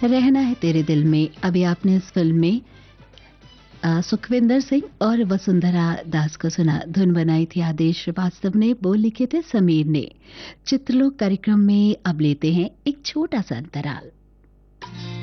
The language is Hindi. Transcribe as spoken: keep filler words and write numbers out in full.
रहना है तेरे दिल में। अभी आपने इस फिल्म में अ, सुखविंदर सिंह और वसुंधरा दास को सुना। धुन बनाई थी आदेश श्रीवास्तव ने, बोल लिखे थे समीर ने। चित्रलोक कार्यक्रम में अब लेते हैं एक छोटा सा अंतराल।